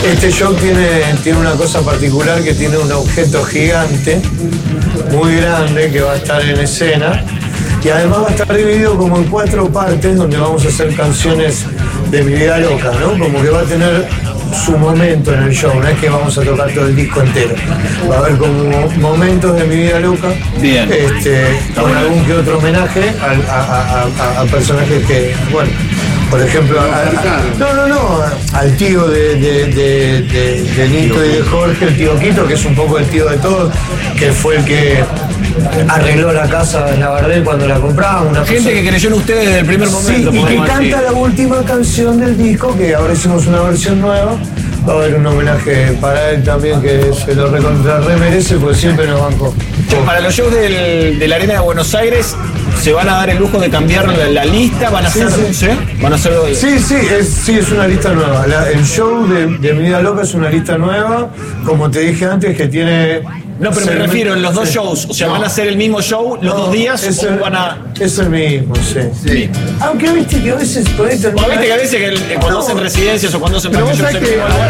Este show tiene una cosa particular, que tiene un objeto gigante, muy grande, que va a estar en escena. Y además va a estar dividido como en 4 partes, donde vamos a hacer canciones de mi vida loca, ¿no? Como que va a tener su momento en el show, no es que vamos a tocar todo el disco entero. Va a haber como momentos de mi vida loca. Bien. Con algún que otro homenaje a personajes que, bueno, por ejemplo, al tío de Nito y de Jorge, el tío Quito, que es un poco el tío de todos, que fue el que arregló la casa en la Bardel cuando la compramos. Una gente que creyó en ustedes desde el primer momento. Sí, y que canta la última canción del disco, que ahora hicimos una versión nueva. Va a haber un homenaje para él también, que se lo merece, porque siempre nos bancó. Para los shows de la Arena de Buenos Aires, ¿se van a dar el lujo de cambiar la lista? ¿Van a hacer? Sí. ¿Van a hacerlo? Sí, es una lista nueva. El show de Mi Vida Loca es una lista nueva, como te dije antes, que tiene... No, pero me refiero en los 2 shows. O sea, ¿van a hacer el mismo show los 2 días o van a...? Es el mismo, sí. Aunque viste que a veces... Viste que a veces cuando hacen residencias o cuando hacen...